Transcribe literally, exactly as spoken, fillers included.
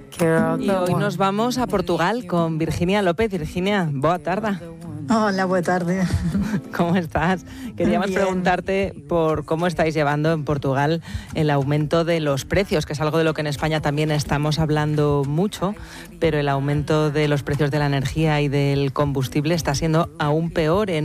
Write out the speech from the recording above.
Y hoy nos vamos a Portugal con Virginia López. Virginia, boa tarde. Hola, buena tarde. ¿Cómo estás? Queríamos Bien. preguntarte por cómo estáis llevando en Portugal el aumento de los precios, que es algo de lo que en España también estamos hablando mucho, pero el aumento de los precios de la energía y del combustible está siendo aún peor en